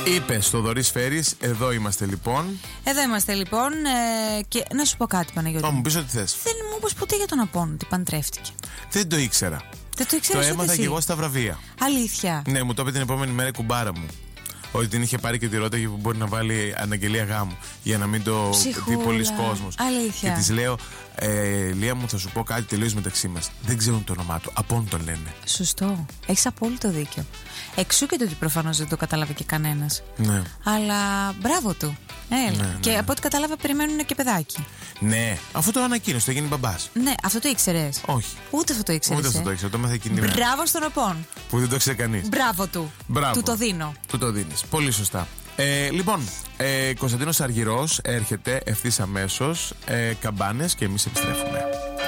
Είπε στο Δωρής Φέρης, εδώ είμαστε λοιπόν. Εδώ είμαστε λοιπόν. Και να σου πω κάτι, Παναγιώτη. Μου πεις ό,τι θες. Δεν μου είπες ποτέ για τον Απόν ότι παντρεύτηκε. Δεν το ήξερα. Δεν το ήξερα. Το έμαθα και εγώ στα βραβεία. Αλήθεια. Ναι, μου το είπε την επόμενη μέρα η κουμπάρα μου. Ότι την είχε πάρει και τη ρώταγε που μπορεί να βάλει αναγγελία γάμου. Για να μην το δει πολλοί κόσμος. Αλήθεια. Και της λέω, Λία μου, θα σου πω κάτι τελείως μεταξύ μας. Δεν ξέρουν το όνομά του. Απόν τον λένε. Σωστό. Έχεις απόλυτο δίκιο. Εξού και το ότι προφανώς δεν το κατάλαβε και κανένας. Ναι. Αλλά μπράβο του. Ναι, και ναι. από ό,τι κατάλαβα περιμένουν και παιδάκι. Ναι, αφού το ανακοίνωσε, το γίνει μπαμπάς. Ναι, αυτό το ήξερες. Όχι. Ούτε αυτό το ήξερες. Ούτε αυτό το ήξερα, το έμαθα εκείνη την μέρα. Μπράβο στον Απόν. Που δεν το ξέρει κανείς. Μπράβο του. Μπράβο. Του το δίνω. Του το δίνεις. Πολύ σωστά. Λοιπόν, Κωνσταντίνος Αργυρός έρχεται ευθύς αμέσως. Καμπάνες και εμείς επιστρέφουμε.